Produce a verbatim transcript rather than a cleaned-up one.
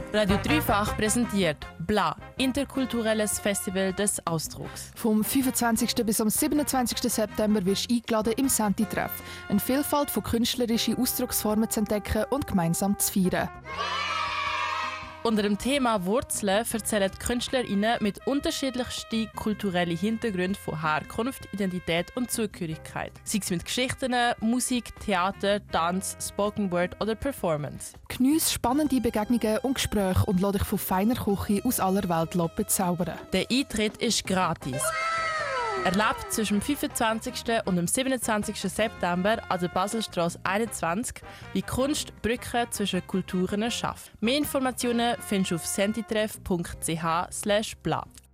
Radio Dreifach präsentiert Bla, interkulturelles Festival des Ausdrucks. Vom fünfundzwanzigsten bis am siebenundzwanzigsten September wirst du eingeladen im Senti-Treff, eine Vielfalt von künstlerischen Ausdrucksformen zu entdecken und gemeinsam zu feiern. Unter dem Thema Wurzeln erzählen KünstlerInnen mit unterschiedlichsten kulturellen Hintergründen von Herkunft, Identität und Zugehörigkeit. Sei es mit Geschichten, Musik, Theater, Tanz, Spoken Word oder Performance. Geniesse spannende Begegnungen und Gespräche und lass dich von feiner Küche aus aller Welt bezaubern. Der Eintritt ist gratis. Erlebt zwischen dem fünfundzwanzigsten und dem siebenundzwanzigsten September an der Baselstrasse einundzwanzig, wie Kunst Brücken zwischen Kulturen schafft. Mehr Informationen findest du auf sentitreff punkt c h slash bla.